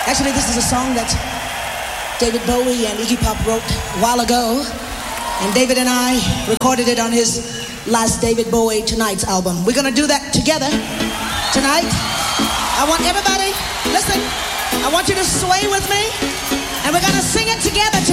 Actually, this is a song that David Bowie and Iggy Pop wrote a while ago. And David and I recorded it on his last David Bowie Tonight's album. We're gonna do that together tonight. I want everybody, listen, I want you to sway with me. And we're gonna sing it together.